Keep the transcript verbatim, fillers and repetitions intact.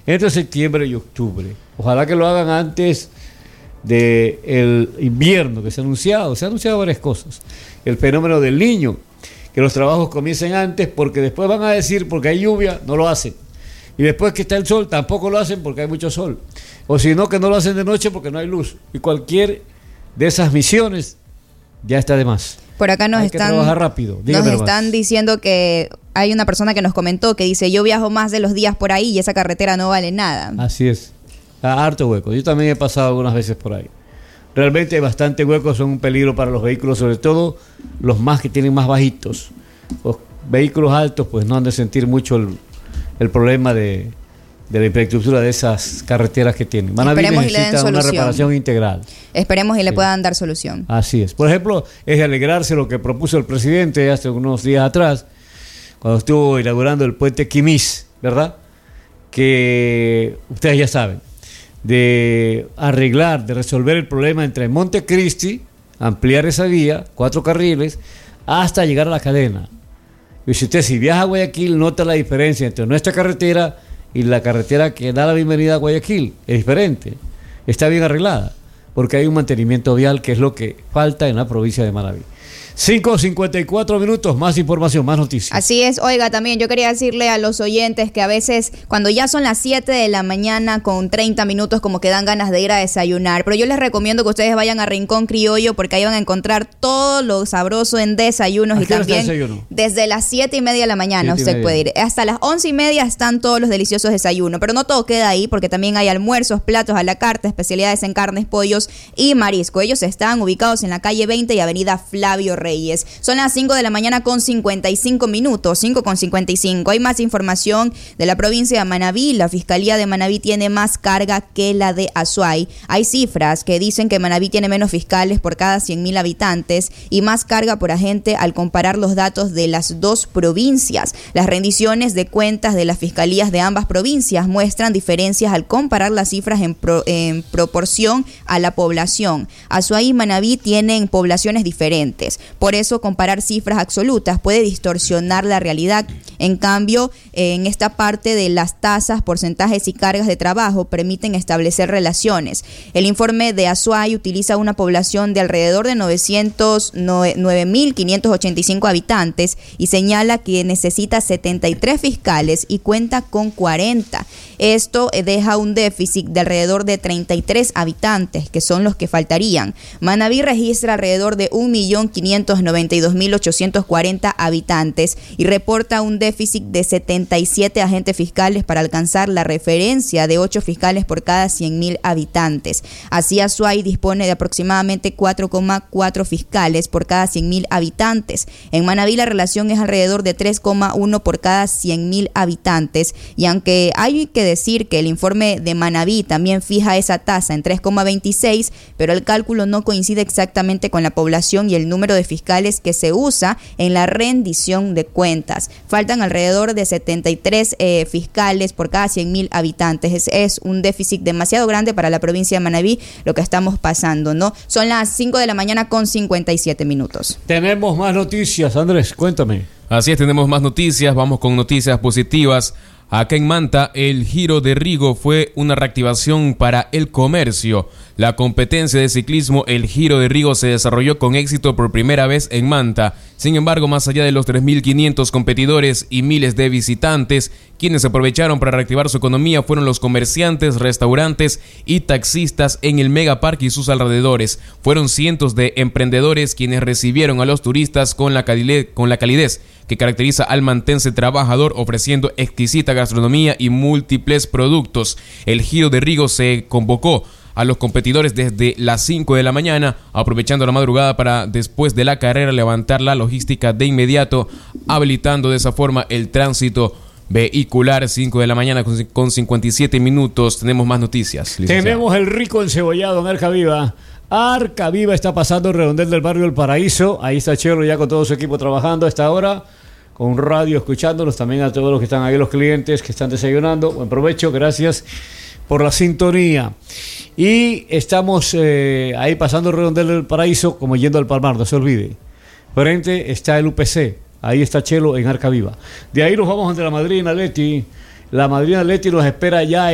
entre septiembre y octubre. Ojalá que lo hagan antes del invierno que se ha anunciado. Se han anunciado varias cosas. El fenómeno del Niño, que los trabajos comiencen antes, porque después van a decir, porque hay lluvia, no lo hacen. Y después que está el sol, tampoco lo hacen porque hay mucho sol. O si no, que no lo hacen de noche porque no hay luz. Y cualquier de esas misiones ya está de más. Por acá nos hay están, que trabajar rápido. nos están diciendo que hay una persona que nos comentó que dice, yo viajo más de los días por ahí y esa carretera no vale nada. Así es. Está harto hueco. Yo también he pasado algunas veces por ahí. Realmente hay bastante huecos, son un peligro para los vehículos, sobre todo los más que tienen más bajitos. Los vehículos altos pues no han de sentir mucho el, el problema de, de la infraestructura de esas carreteras que tienen. Manaví Esperemos necesita y le den una solución. reparación integral. Esperemos y le sí. puedan dar solución. Así es. Por ejemplo, es de alegrarse lo que propuso el presidente hace unos días atrás, cuando estuvo inaugurando el puente Quimís, ¿verdad? Que ustedes ya saben, de arreglar, de resolver el problema entre Montecristi, ampliar esa vía, cuatro carriles, hasta llegar a la cadena. Y si usted si viaja a Guayaquil, nota la diferencia entre nuestra carretera y la carretera que da la bienvenida a Guayaquil. Es diferente, está bien arreglada, porque hay un mantenimiento vial que es lo que falta en la provincia de Manaví. cinco cincuenta y cuatro minutos, más información, más noticias. Así es, oiga, también yo quería decirle a los oyentes que a veces cuando ya son las siete de la mañana con treinta minutos como que dan ganas de ir a desayunar, pero yo les recomiendo que ustedes vayan a Rincón Criollo porque ahí van a encontrar todo lo sabroso en desayunos y también desayuno? Desde las siete y media de la mañana usted puede ir, hasta las once y media están todos los deliciosos desayunos, pero no todo queda ahí porque también hay almuerzos, platos a la carta, especialidades en carnes, pollos y marisco. Ellos están ubicados en la calle veinte y avenida Flavio Reyes. Son las cinco de la mañana con cincuenta y cinco minutos, cinco con cincuenta y cinco. Hay más información de la provincia de Manabí. La Fiscalía de Manabí tiene más carga que la de Azuay. Hay cifras que dicen que Manabí tiene menos fiscales por cada cien mil habitantes y más carga por agente al comparar los datos de las dos provincias. Las rendiciones de cuentas de las fiscalías de ambas provincias muestran diferencias al comparar las cifras en, pro, en proporción a la población. Azuay y Manabí tienen poblaciones diferentes. Por eso, comparar cifras absolutas puede distorsionar la realidad. En cambio, en esta parte de las tasas, porcentajes y cargas de trabajo permiten establecer relaciones. El informe de Azuay utiliza una población de alrededor de novecientos nueve mil quinientos ochenta y cinco habitantes y señala que necesita setenta y tres fiscales y cuenta con cuarenta. Esto deja un déficit de alrededor de treinta y tres habitantes, que son los que faltarían. Manabí registra alrededor de un millón quinientos noventa y dos mil ochocientos cuarenta habitantes y reporta un déficit de setenta y siete agentes fiscales para alcanzar la referencia de ocho fiscales por cada cien mil habitantes. Así, Azuay dispone de aproximadamente cuatro coma cuatro fiscales por cada cien mil habitantes. En Manabí la relación es alrededor de tres coma uno por cada cien mil habitantes y aunque hay que decir que el informe de Manabí también fija esa tasa en tres coma veintiséis, pero el cálculo no coincide exactamente con la población y el número de fiscales que se usa en la rendición de cuentas. Faltan alrededor de setenta y tres eh, fiscales por cada cien mil habitantes. Es, es un déficit demasiado grande para la provincia de Manabí lo que estamos pasando, ¿no? Son las cinco de la mañana con cincuenta y siete minutos. Tenemos más noticias, Andrés, cuéntame. Así es, tenemos más noticias, vamos con noticias positivas. Acá en Manta, el Giro de Rigo fue una reactivación para el comercio. La competencia de ciclismo, el Giro de Rigo, se desarrolló con éxito por primera vez en Manta. Sin embargo, más allá de los tres mil quinientos competidores y miles de visitantes, quienes aprovecharon para reactivar su economía fueron los comerciantes, restaurantes y taxistas en el Megaparque y sus alrededores. Fueron cientos de emprendedores quienes recibieron a los turistas con la calidez, con la calidez que caracteriza al mantense trabajador, ofreciendo exquisita gastronomía y múltiples productos. El Giro de Rigo se convocó a los competidores desde las cinco de la mañana, aprovechando la madrugada para después de la carrera levantar la logística de inmediato, habilitando de esa forma el tránsito vehicular. Cinco de la mañana con cincuenta y siete minutos. Tenemos más noticias, licenciado. Tenemos el rico encebollado en Arca Viva. Arca Viva está pasando el redondel del barrio El Paraíso. Ahí está Chelo ya con todo su equipo trabajando a esta hora, con radio escuchándonos, también a todos los que están ahí, los clientes que están desayunando. Buen provecho, gracias por la sintonía. Y estamos eh, ahí pasando el redondel del Paraíso como yendo al Palmar, no se olvide. Frente está el U P C, ahí está Chelo en Arca Viva. De ahí nos vamos ante la madrina Leti. La madrina Leti nos espera ya